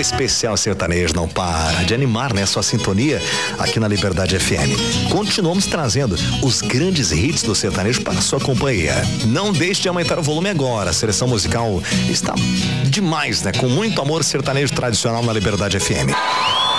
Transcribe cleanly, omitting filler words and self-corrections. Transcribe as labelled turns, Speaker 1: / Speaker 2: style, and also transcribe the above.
Speaker 1: especial sertanejo não para de animar, né? Sua sintonia aqui na Liberdade FM. Continuamos trazendo os grandes hits do sertanejo para sua companhia. Não deixe de aumentar o volume agora. A seleção musical está demais, né? Com muito amor sertanejo tradicional na Liberdade FM.